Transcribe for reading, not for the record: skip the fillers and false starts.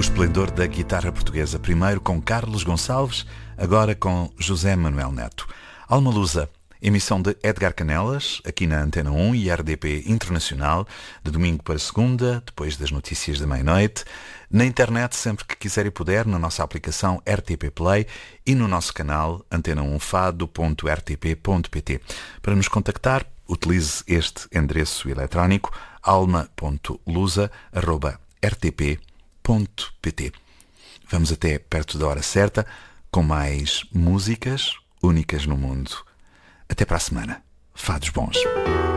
esplendor da guitarra portuguesa, primeiro com Carlos Gonçalves, agora com José Manuel Neto. Alma Lusa, emissão de Edgar Canelas, aqui na Antena 1 e RDP Internacional, de domingo para segunda, depois das notícias da meia-noite, na internet sempre que quiser e puder, na nossa aplicação RTP Play e no nosso canal antena1fado.rtp.pt. Para nos contactar, utilize este endereço eletrónico alma.lusa@rtp.pt. Vamos até perto da hora certa com mais músicas únicas no mundo. Até para a semana. Fados bons.